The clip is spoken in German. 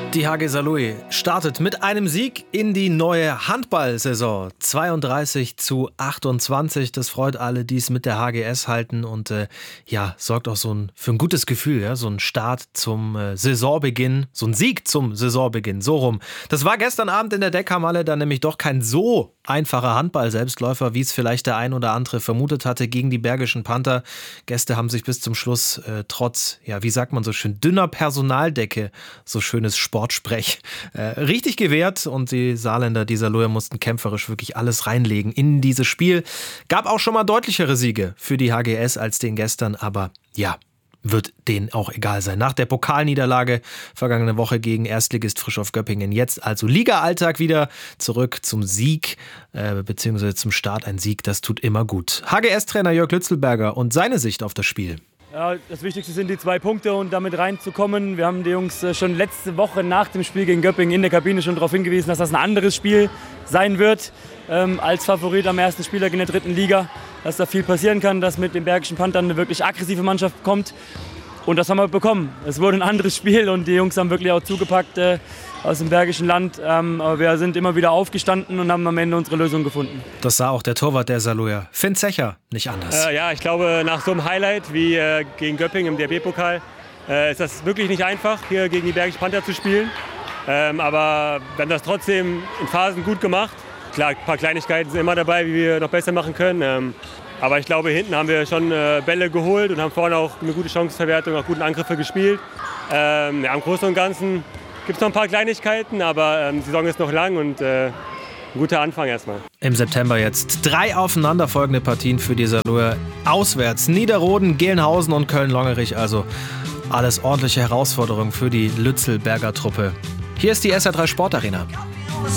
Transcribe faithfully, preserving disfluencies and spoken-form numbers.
Die H G Saarlouis startet mit einem Sieg in die neue Handball-Saison. zweiunddreißig zu achtundzwanzig. Das freut alle, die es mit der H G S halten und äh, ja, sorgt auch so ein, für ein gutes Gefühl. Ja? So ein Start zum äh, Saisonbeginn, so ein Sieg zum Saisonbeginn, so rum. Das war gestern Abend in der Deckhamhalle dann nämlich doch kein so einfacher Handball-Selbstläufer, wie es vielleicht der ein oder andere vermutet hatte, gegen die Bergischen Panther. Gäste haben sich bis zum Schluss äh, trotz, ja, wie sagt man so schön, dünner Personaldecke, so schönes Sportsprech, äh, richtig gewehrt und die Saarländer, die Saarlouer, mussten kämpferisch wirklich alles reinlegen in dieses Spiel. Gab auch schon mal deutlichere Siege für die H G S als den gestern, aber ja, wird denen auch egal sein. Nach der Pokalniederlage vergangene Woche gegen Erstligist Frischhoff Göppingen. Jetzt also Liga-Alltag wieder zurück zum Sieg, äh, beziehungsweise zum Start ein Sieg. Das tut immer gut. H G S-Trainer Jörg Lützelberger und seine Sicht auf das Spiel. Ja, das Wichtigste sind die zwei Punkte und damit reinzukommen. Wir haben die Jungs schon letzte Woche nach dem Spiel gegen Göppingen in der Kabine schon darauf hingewiesen, dass das ein anderes Spiel sein wird ähm, als Favorit am ersten Spieltag in der dritten Liga. Dass da viel passieren kann, dass mit den Bergischen Panthern eine wirklich aggressive Mannschaft kommt. Und das haben wir bekommen. Es wurde ein anderes Spiel und die Jungs haben wirklich auch zugepackt äh, aus dem Bergischen Land. Ähm, aber wir sind immer wieder aufgestanden und haben am Ende unsere Lösung gefunden. Das sah auch der Torwart der Saarlouer, Finn Zecher, nicht anders. Äh, ja, ich glaube, nach so einem Highlight wie äh, gegen Göppingen im D F B-Pokal äh, ist das wirklich nicht einfach, hier gegen die Bergischen Panther zu spielen. Ähm, aber wir haben das trotzdem in Phasen gut gemacht. Klar, ein paar Kleinigkeiten sind immer dabei, wie wir noch besser machen können. Ähm, aber ich glaube, hinten haben wir schon äh, Bälle geholt und haben vorne auch eine gute Chancenverwertung, auch gute Angriffe gespielt. Ähm, ja, im Großen und Ganzen gibt es noch ein paar Kleinigkeiten, aber ähm, die Saison ist noch lang und äh, ein guter Anfang erstmal. Im September jetzt drei aufeinanderfolgende Partien für die Saarlouer auswärts. Niederroden, Gelnhausen und Köln-Longerich. Also alles ordentliche Herausforderungen für die Lützelberger Truppe. Hier ist die S R drei Sportarena.